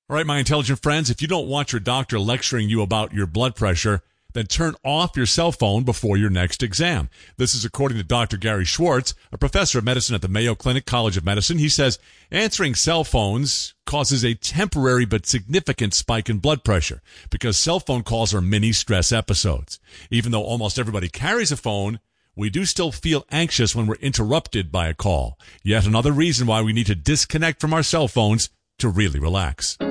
All right, my intelligent friends, if you don't want your doctor lecturing you about your blood pressure, then turn off your cell phone before your next exam. This is according to Dr. Gary Schwartz, a professor of medicine at the Mayo Clinic College of Medicine. He says answering cell phones causes a temporary but significant spike in blood pressure because cell phone calls are mini stress episodes. Even though almost everybody carries a phone, we do still feel anxious when we're interrupted by a call. Yet another reason why we need to disconnect from our cell phones to really relax.